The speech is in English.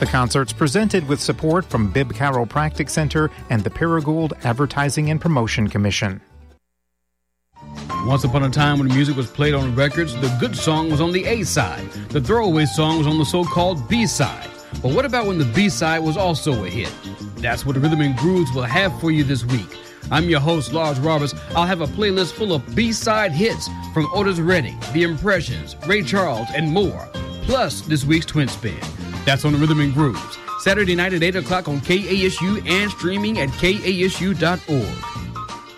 concert's presented with support from Bibb Chiropractic Center and the Paragould Advertising and Promotion Commission. Once upon a time when music was played on records, the good song was on the A side. The throwaway song was on the so-called B side. But what about when the B side was also a hit? That's what Rhythm and Grooves will have for you this week. I'm your host, Lars Roberts. I'll have a playlist full of B-side hits from Otis Redding, The Impressions, Ray Charles, and more. Plus this week's Twin Spin. That's on the Rhythm and Grooves. Saturday night at 8 o'clock on KASU and streaming at KASU.org.